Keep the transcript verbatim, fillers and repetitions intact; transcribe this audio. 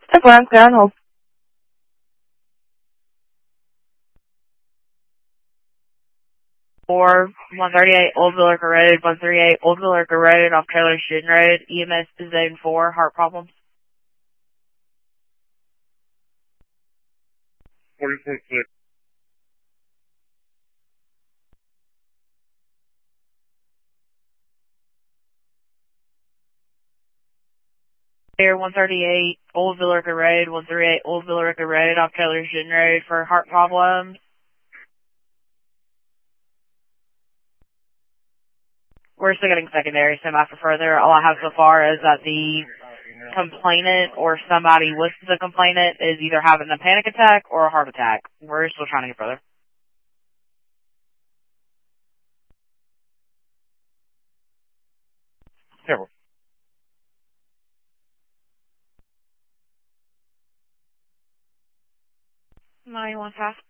That's what I'm going hold. Or one thirty-eight Old Villarca Road, one thirty-eight Old Villarca Road off Taylor Sheen Road, E M S Zone four, heart problems. forty-four six. Here, one thirty-eight Old Villarca Road, one thirty-eight Old Villarca Road off Taylor Sheen Road for heart problems. We're still getting secondary, so after further, all I have so far is that the complainant or somebody with the complainant is either having a panic attack or a heart attack. We're still trying to get further. Careful. ninety-one fast.